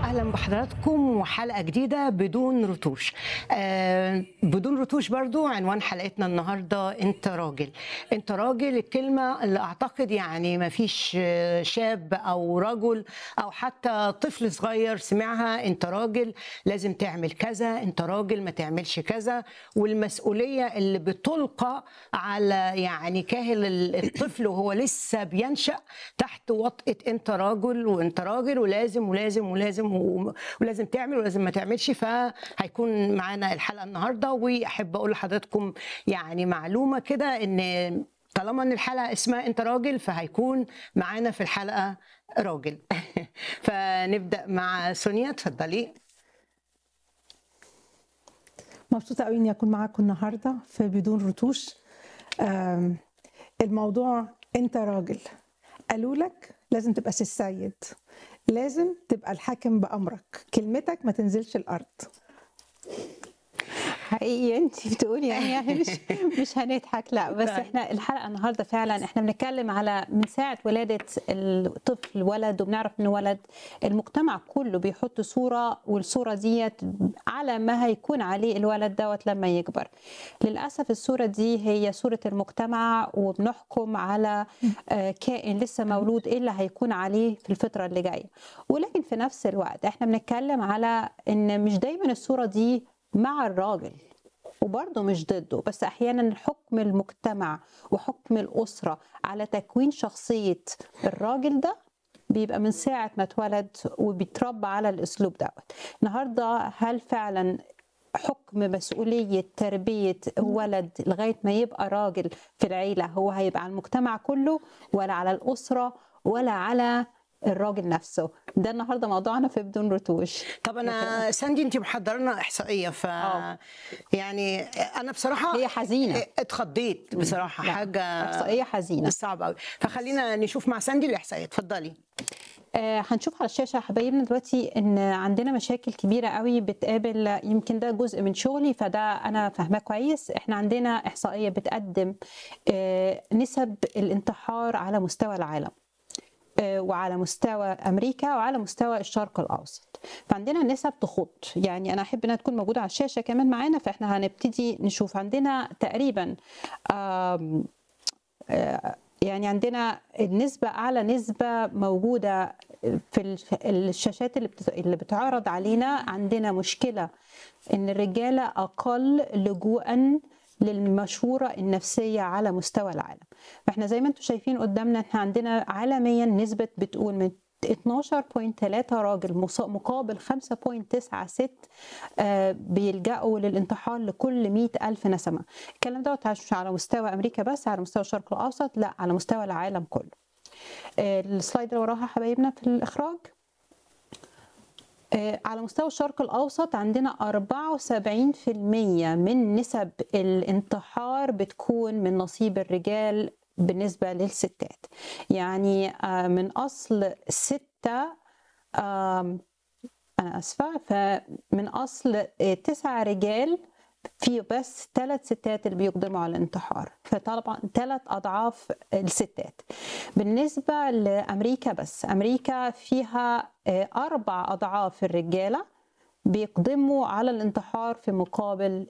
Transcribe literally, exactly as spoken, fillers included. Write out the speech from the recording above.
واهلا بحضراتكم وحلقه جديده بدون رتوش. آه بدون رتوش برضو عنوان حلقتنا النهارده انت راجل. انت راجل، الكلمه اللي اعتقد يعني ما فيش شاب او رجل او حتى طفل صغير سمعها. انت راجل لازم تعمل كذا، انت راجل ما تعملش كذا، والمسؤوليه اللي بتلقى على يعني كاهل الطفل وهو لسه بينشأ تحت وطأة انت راجل وانت راجل ولازم ولازم ولازم ولازم تعمل ولازم ما تعملش. فهيكون معانا الحلقه النهارده، واحب اقول لحضراتكم يعني معلومه كده، ان طالما ان الحلقه اسمها انت راجل فهيكون معانا في الحلقه راجل. فنبدا مع سونيا، اتفضلي. مبسوطة قوي إني أكون معاكم النهاردة في بدون رتوش. آم، الموضوع أنت راجل، قالوا لك لازم تبقى سي السيد، لازم تبقى الحاكم بأمرك، كلمتك ما تنزلش الأرض. حقيقي انت بتقولي يعني, يعني مش مش هنضحك، لا بس احنا الحلقه النهارده فعلا احنا بنتكلم على من ساعه ولاده الطفل ولد، وبنعرف انه ولد المجتمع كله بيحط صوره، والصوره ديت على ما هيكون عليه الولد دوت لما يكبر. للاسف الصوره دي هي صوره المجتمع، وبنحكم على كائن لسه مولود ايه اللي هيكون عليه في الفتره اللي جايه. ولكن في نفس الوقت احنا بنتكلم على ان مش دايما الصوره دي مع الراجل وبرضه مش ضده، بس احيانا حكم المجتمع وحكم الاسره على تكوين شخصيه الراجل ده بيبقى من ساعه ما اتولد وبيتربى على الاسلوب دوت. النهارده هل فعلا حكم مسؤوليه تربيه ولد لغايه ما يبقى راجل في العيله هو هيبقى على المجتمع كله، ولا على الاسره، ولا على الراجل نفسه؟ ده النهارده موضوعنا في بدون رتوش. طب انا ساندي، انت محضره لنا احصائيه، ف أوه. يعني انا بصراحه هي حزينه، اتخضيت بصراحه، حاجه احصائيه حزينه صعبه قوي. فخلينا نشوف مع ساندي الاحصائيه، اتفضلي. آه هنشوف على الشاشه حبايبنا دلوقتي ان عندنا مشاكل كبيره قوي بتقابل، يمكن ده جزء من شغلي فده انا فاهماه كويس. احنا عندنا احصائيه بتقدم آه نسب الانتحار على مستوى العالم وعلى مستوى امريكا وعلى مستوى الشرق الاوسط. فعندنا نسب تخض، يعني انا احب انها تكون موجوده على الشاشه كمان معانا. فاحنا هنبتدي نشوف عندنا تقريبا آم آم يعني عندنا النسبه اعلى نسبه موجوده في الشاشات اللي اللي بتعرض علينا. عندنا مشكله ان الرجاله اقل لجوءا للمشورة النفسية على مستوى العالم. فاحنا زي ما انتم شايفين قدامنا احنا عندنا عالميا نسبة بتقول من اتناشر فاصلة تلاتة راجل مقابل خمسة فاصلة تسعة ست بيلجأوا للانتحار لكل مئة ألف نسمة. الكلام ده مش على مستوى أمريكا بس، على مستوى الشرق الأوسط، لا على مستوى العالم كله. السلايد اللي وراها حبايبنا في الإخراج. على مستوى الشرق الأوسط عندنا أربعة وسبعين بالمئة من نسب الانتحار بتكون من نصيب الرجال بالنسبة للستات. يعني من أصل ستة، أنا أسفة، فمن أصل تسعة رجال في بس ثلاث ستات اللي بيقدموا على الانتحار، فطبعا ثلاث أضعاف الستات. بالنسبة لأمريكا بس، أمريكا فيها أربع أضعاف الرجالة بيقدموا على الانتحار في مقابل